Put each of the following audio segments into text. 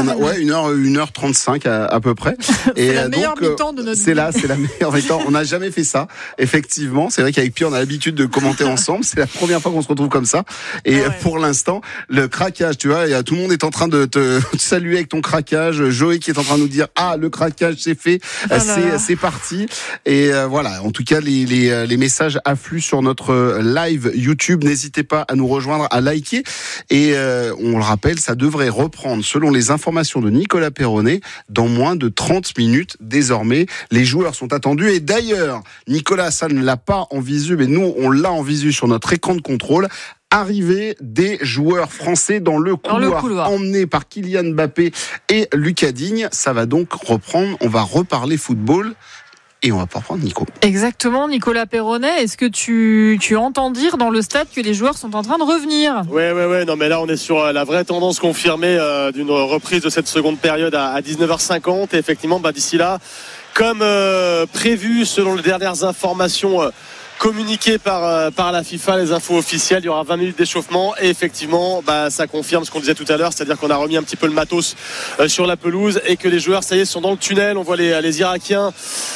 Ouais, 1h35 à peu près. C'est la meilleure mi-temps de notre vie. C'est la meilleure mi-temps. On n'a jamais fait ça, effectivement. C'est vrai qu'avec Pierre, on a l'habitude de commenter ensemble. C'est la première fois qu'on se retrouve comme ça. Et pour l'instant, le craquage, tu vois, tout le monde est en train de te saluer avec ton craquage. Joey qui est en train de nous dire, le craquage c'est fait, c'est parti. Et voilà, en tout cas, les messages affluent sur notre live YouTube. N'hésitez pas à nous rejoindre, à liker. Et on le rappelle, ça devrait reprendre, selon les informations de Nicolas Perronnet, dans moins de 30 minutes désormais. Les joueurs sont attendus. Et d'ailleurs, Nicolas, ça ne l'a pas en visu, mais nous, on l'a en visu sur notre écran de contrôle. Arrivée des joueurs français dans le couloir, emmenés par Kylian Mbappé et Lucas Digne. Ça va donc reprendre. On va reparler football. Et on va pas reprendre Nico. Exactement, Nicolas Perronnet. Est-ce que tu entends dire dans le stade que les joueurs sont en train de revenir ? Ouais. Non, mais là, on est sur la vraie tendance confirmée d'une reprise de cette seconde période à 19h50. Et effectivement, d'ici là, comme prévu, selon les dernières informations communiqué par la FIFA, les infos officielles, il y aura 20 minutes d'échauffement et effectivement ça confirme ce qu'on disait tout à l'heure, c'est-à-dire qu'on a remis un petit peu le matos sur la pelouse et que les joueurs, ça y est, sont dans le tunnel. On voit les Irakiens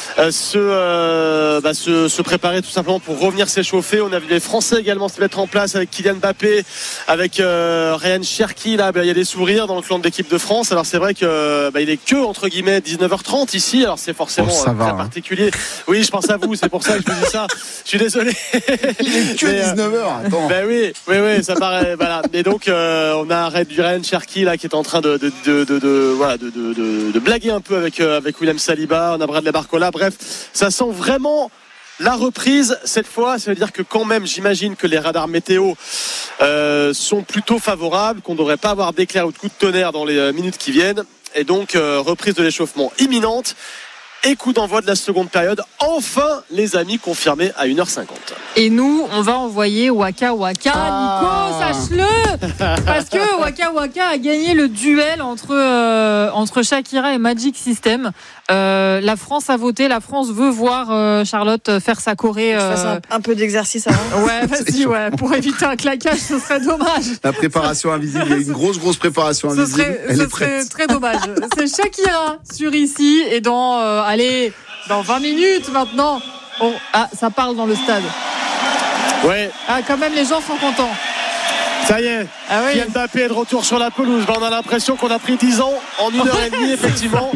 se préparer tout simplement pour revenir s'échauffer. On a vu les Français également se mettre en place avec Kylian Mbappé, avec Ryan Cherki. Là, il y a des sourires dans le clan de l'équipe de France. Alors c'est vrai que il est que entre guillemets 19h30 ici. Alors c'est forcément très particulier. Oui, je pense à vous. C'est pour ça que je vous dis ça. Je suis désolé. Il est que 19h. Attends. Oui, ça paraît. Voilà. Et donc on a Ryan Cherki là qui est en train de blaguer un peu avec William Saliba. On a Bradley Barcola. Bref, ça sent vraiment la reprise cette fois. Ça veut dire que quand même, j'imagine que les radars météo sont plutôt favorables, qu'on ne devrait pas avoir d'éclairs ou de coups de tonnerre dans les minutes qui viennent. Et donc reprise de l'échauffement imminente. Et coup d'envoi de la seconde période. Enfin, les amis, confirmés à 1h50. Et nous, on va envoyer Waka Waka. Nico, sache-le. Parce que Waka Waka a gagné le duel entre Shakira et Magic System. La France a voté. La France veut voir Charlotte faire sa choré. Je fasse un peu d'exercice avant. Ouais, vas-y, pour éviter un claquage, ce serait dommage. La préparation invisible, il y a une grosse préparation invisible. Ce serait très dommage. C'est Shakira sur ici et dans 20 minutes maintenant. Ça parle dans le stade. Ouais. Quand même, les gens sont contents. Ça y est, Kylian Mbappé est de retour sur la pelouse. On a l'impression qu'on a pris 10 ans en 1h30, effectivement.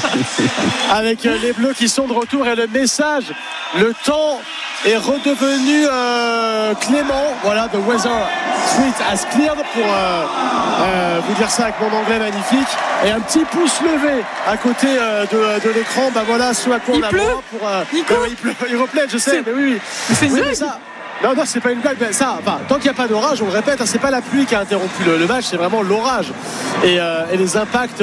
Avec les Bleus qui sont de retour et le message, le temps est redevenu clément. Voilà, the weather street has cleared pour vous dire ça avec mon anglais magnifique. Et un petit pouce levé à côté de l'écran. Voilà ce à quoi on a droit pour. Nico, il pleut, il replaide, je sais, mais oui. C'est oui, ça. Non, c'est pas une blague. Tant qu'il n'y a pas d'orage, on le répète, c'est pas la pluie qui a interrompu le match, c'est vraiment l'orage et les impacts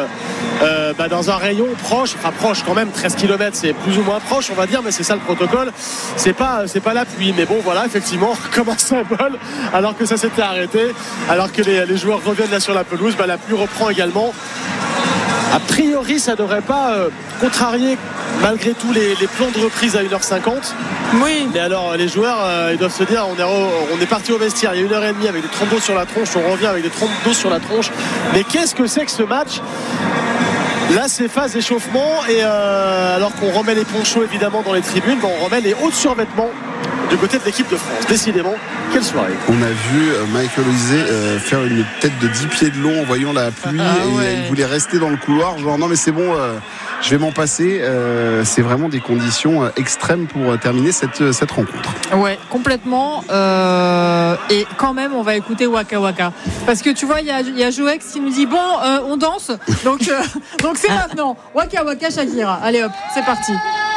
dans un rayon proche quand même, 13 km, c'est plus ou moins proche, on va dire, mais c'est ça le protocole. C'est pas la pluie, mais bon, voilà, effectivement, comme un symbole, alors que ça s'était arrêté, alors que les joueurs reviennent là sur la pelouse, la pluie reprend également. A priori, ça ne devrait pas contrarier malgré tout les plans de reprise à 1h50. Oui. Mais alors, les joueurs, ils doivent se dire, on est parti au vestiaire il y a 1h30 avec des trompes d'eau sur la tronche, on revient avec des trompes d'eau sur la tronche. Mais qu'est-ce que c'est que ce match ? Là, c'est phase d'échauffement et alors qu'on remet les ponchos évidemment dans les tribunes, on remet les hauts de survêtements du côté de l'équipe de France. Décidément, quelle soirée. On a vu Michael Olise faire une tête de 10 pieds de long en voyant la pluie et il voulait rester dans le couloir, genre non mais c'est bon, je vais m'en passer. C'est vraiment des conditions extrêmes pour terminer cette rencontre. Ouais, complètement. Et quand même, on va écouter Waka Waka. Parce que tu vois, il y a Joex qui nous dit on danse. Donc c'est maintenant. Waka Waka Shakira. Allez hop, c'est parti.